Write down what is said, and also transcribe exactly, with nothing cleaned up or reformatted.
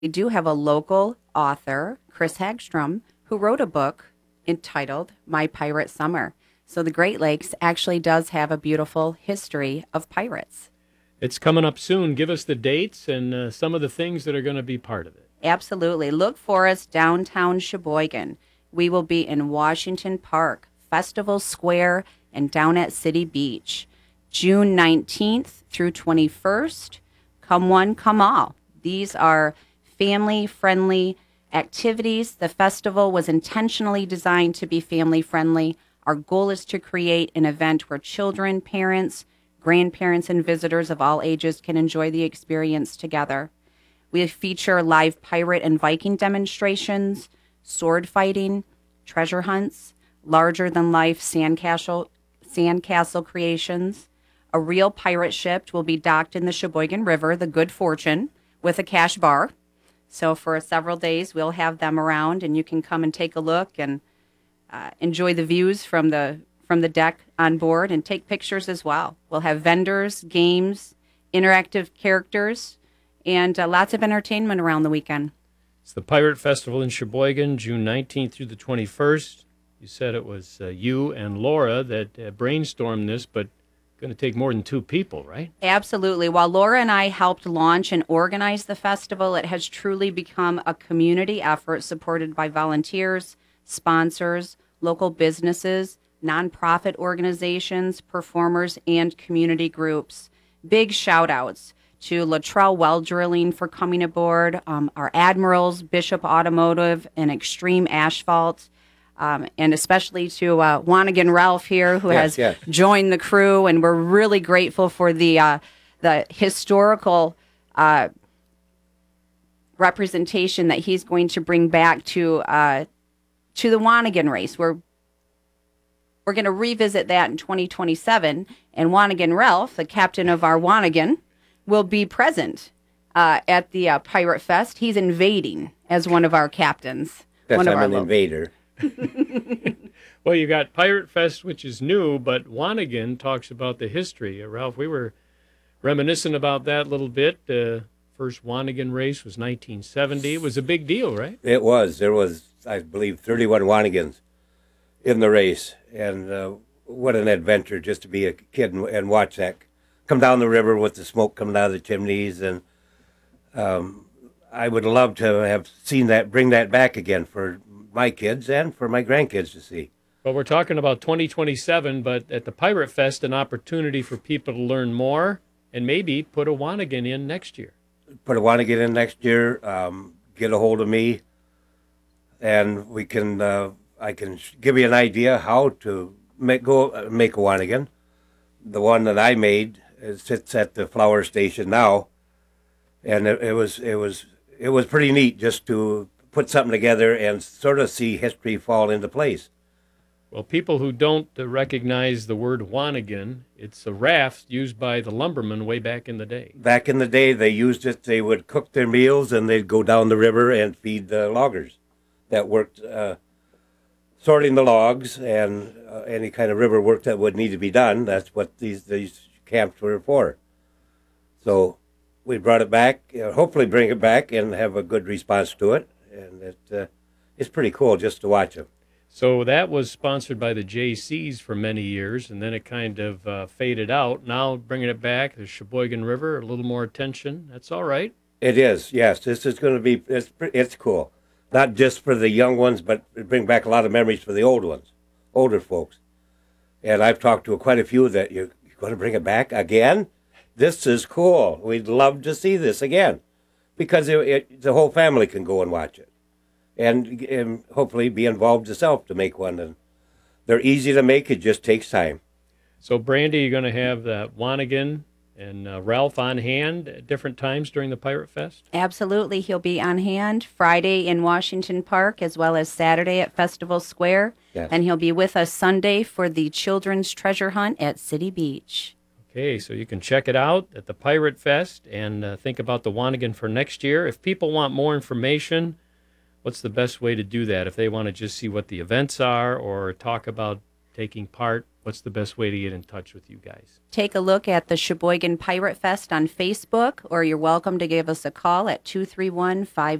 We do have a local author, Chris Hagstrom, who wrote a book entitled My Pirate Summer. So the Great Lakes actually does have a beautiful history of pirates. It's coming up soon. Give us the dates and uh, some of the things that are going to be part of it. Absolutely. Look for us downtown Sheboygan. We will be in Washington Park, Festival Square, and down at City Beach. June nineteenth through twenty-first. Come one, come all. These are family friendly activities. The festival was intentionally designed to be family friendly. Our goal is to create an event where children, parents, grandparents, and visitors of all ages can enjoy the experience together. We feature live pirate and Viking demonstrations, sword fighting, treasure hunts, larger than life sandcastle, sandcastle creations. A real pirate ship will be docked in the Sheboygan River, the Good Fortune, with a cash bar. So for several days, we'll have them around, and you can come and take a look and uh, enjoy the views from the from the deck on board and take pictures as well. We'll have vendors, games, interactive characters, and uh, lots of entertainment around the weekend. It's the Pirate Festival in Sheboygan, June nineteenth through the twenty-first. You said it was uh, you and Laura that uh, brainstormed this, but going to take more than two people, right? Absolutely. While Laura and I helped launch and organize the festival, it has truly become a community effort supported by volunteers, sponsors, local businesses, nonprofit organizations, performers, and community groups. Big shout outs to Latrell Well Drilling for coming aboard, um, our Admirals, Bishop Automotive, and Extreme Asphalt. Um, and especially to uh, Wanigan Ralph here, who Yes, has yes. joined the crew, and we're really grateful for the uh, the historical uh, representation that he's going to bring back to uh, to the Wanigan race. We're we're going to revisit that in twenty twenty-seven, and Wanigan Ralph, the captain of our Wanigan, will be present uh, at the uh, Pirate Fest. He's invading as one of our captains. Yes, one of I'm our an lo- invader. Well, you got Pirate Fest, which is new, but Wanigan talks about the history. Uh, Ralph, we were reminiscing about that a little bit. Uh, first Wanigan race was nineteen seventy. It was a big deal, right? It was. There was, I believe, thirty-one Wanigans in the race. And uh, what an adventure just to be a kid and, and watch that come down the river with the smoke coming out of the chimneys. And um, I would love to have seen that, bring that back again for my kids and for my grandkids to see. Well, we're talking about twenty twenty-seven, but at the Pirate Fest, an opportunity for people to learn more and maybe put a Wanigan in next year. Put a Wanigan in next year, um, get a hold of me, and we can, uh, I can sh- give you an idea how to make, go, uh, make a Wanigan. The one that I made it sits at the flower station now, and it, it was it was it was pretty neat just to put something together and sort of see history fall into place. Well, people who don't uh, recognize the word Wanigan, it's a raft used by the lumbermen way back in the day. Back in the day, they used it. They would cook their meals and they'd go down the river and feed the loggers that worked uh, sorting the logs and uh, any kind of river work that would need to be done. That's what these these camps were for. So we brought it back. Uh, hopefully, bring it back and have a good response to it. And it, uh, it's pretty cool just to watch them. So that was sponsored by the J Cs for many years, and then it kind of uh, faded out. Now bringing it back, the Sheboygan River, a little more attention. That's all right. It is, yes. This is going to be, it's, pre- it's cool. Not just for the young ones, but it bring back a lot of memories for the old ones, older folks. And I've talked to quite a few that you're, you're going to bring it back again? This is cool. We'd love to see this again because it, it, the whole family can go and watch it. And, and hopefully be involved yourself to make one. And they're easy to make. It just takes time. So, Brandy, you're going to have the Wanigan and uh, Ralph on hand at different times during the Pirate Fest? Absolutely. He'll be on hand Friday in Washington Park as well as Saturday at Festival Square. Yes. And he'll be with us Sunday for the Children's Treasure Hunt at City Beach. Okay, so you can check it out at the Pirate Fest and uh, think about the Wanigan for next year. If people want more information, what's the best way to do that? If they want to just see what the events are or talk about taking part, what's the best way to get in touch with you guys? Take a look at the Sheboygan Pirate Fest on Facebook, or you're welcome to give us a call at two three one, five